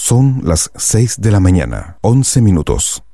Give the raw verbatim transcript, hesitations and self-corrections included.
Son las seis de la mañana, once minutos.